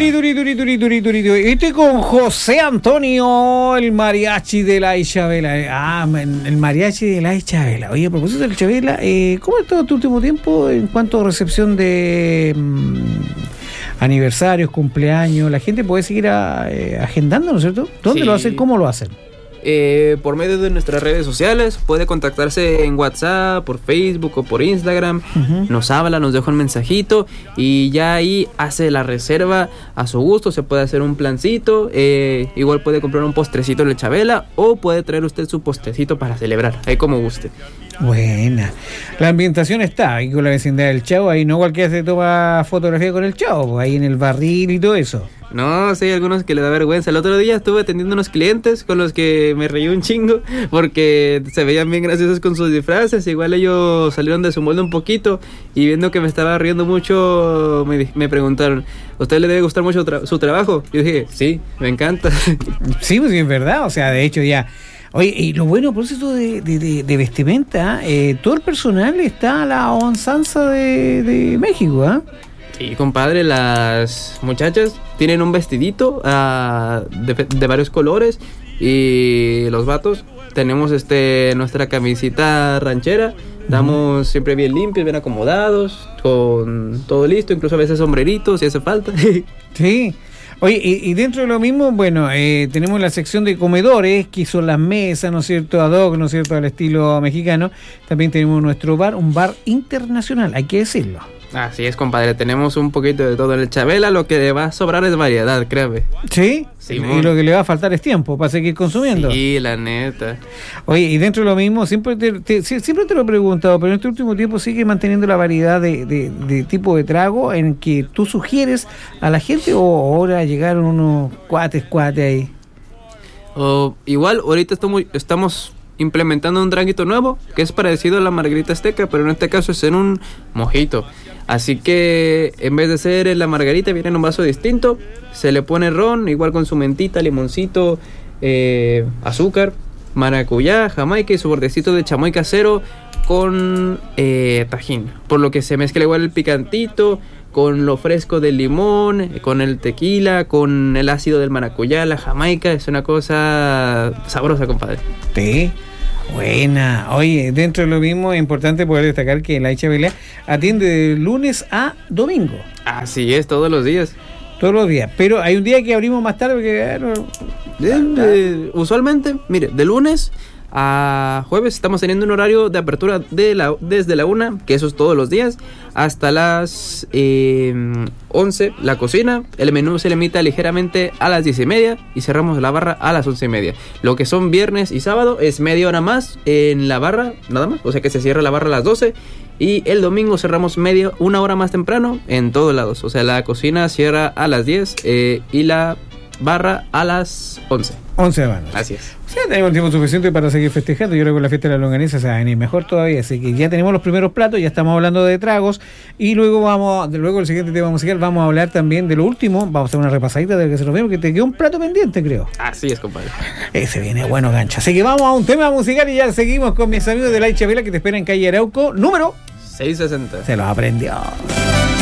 Estoy con José Antonio, el mariachi de la Ichabela. El mariachi de la Ichabela. Oye, a propósito del Ichabela, ¿cómo ha estado tu último tiempo en cuanto a recepción de aniversarios, cumpleaños? La gente puede seguir agendando, ¿no es cierto? ¿Dónde Sí. lo hacen? ¿Cómo lo hacen? Por medio de nuestras redes sociales, puede contactarse en WhatsApp, por Facebook o por Instagram. Nos habla, nos deja un mensajito y ya ahí hace la reserva a su gusto. Se puede hacer un plancito, igual puede comprar un postrecito en el Ichabela o puede traer usted su postrecito para celebrar, ahí como guste. Buena. La ambientación está ahí con la vecindad del Chavo. Ahí no cualquiera se toma fotografía con el Chavo, ahí en el barril y todo eso. No, sí, hay algunos que le da vergüenza. El otro día estuve atendiendo unos clientes con los que me reí un chingo porque se veían bien graciosos con sus disfraces. Igual ellos salieron de su molde un poquito y viendo que me estaba riendo mucho me preguntaron, ¿a usted le debe gustar mucho su trabajo? Yo dije, sí, me encanta. Sí, pues sí, es verdad. O sea, de hecho ya... Oye, y lo bueno, por eso de vestimenta, todo el personal está a la onzanza de México, ¿ah? Sí, compadre, las muchachas tienen un vestidito de varios colores y los vatos tenemos nuestra camisita ranchera. Damos siempre bien limpios, bien acomodados, con todo listo, incluso a veces sombreritos si hace falta. Sí. Oye, y dentro de lo mismo, bueno, tenemos la sección de comedores, que son las mesas, ¿no es cierto?, ad hoc, ¿no es cierto?, al estilo mexicano. También tenemos nuestro bar, un bar internacional, hay que decirlo. Así es, compadre, tenemos un poquito de todo en el Ichabela, lo que le va a sobrar es variedad, créame. ¿Sí? Sí, y lo que le va a faltar es tiempo para seguir consumiendo. Sí, la neta. Oye, y dentro de lo mismo, siempre te lo he preguntado, pero en este último tiempo sigue manteniendo la variedad de tipo de trago en que tú sugieres a la gente, o ahora llegaron unos cuates ahí. Igual, ahorita estamos implementando un traguito nuevo que es parecido a la margarita azteca, pero en este caso es en un mojito. Así que en vez de ser en la margarita viene en un vaso distinto, se le pone ron, igual con su mentita, limoncito, azúcar, maracuyá, jamaica y su bordecito de chamoy casero con tajín, por lo que se mezcla igual el picantito con lo fresco del limón, con el tequila, con el ácido del maracuyá, la jamaica. Es una cosa sabrosa, compadre. Sí, buena. Oye, dentro de lo mismo es importante poder destacar que la Ichabela atiende de lunes a domingo. Así es, todos los días. Todos los días, pero hay un día que abrimos más tarde porque... usualmente, mire, de lunes a jueves estamos teniendo un horario de apertura desde la 1, que eso es todos los días, hasta las 11, la cocina. El menú se limita ligeramente a las 10:30 y cerramos la barra a las 11:30. Lo que son viernes y sábado es media hora más en la barra, nada más, o sea que se cierra la barra a las 12. Y el domingo cerramos una hora más temprano en todos lados. O sea, la cocina cierra a las 10 y la barra a las 11. 11 de la noche. Así es. Sí, tenemos tiempo suficiente para seguir festejando. Yo creo que la fiesta de la longaniza se va a venir mejor todavía. Así que ya tenemos los primeros platos, ya estamos hablando de tragos. Y luego el siguiente tema musical, vamos a hablar también de lo último. Vamos a hacer una repasadita de lo que se nos vemos, que te quedó un plato pendiente, creo. Así es, compadre. Ese viene bueno, gancha. Así que vamos a un tema musical y ya seguimos con mis amigos de la Ichabela que te esperan en calle Arauco, número 660. Se lo aprendió.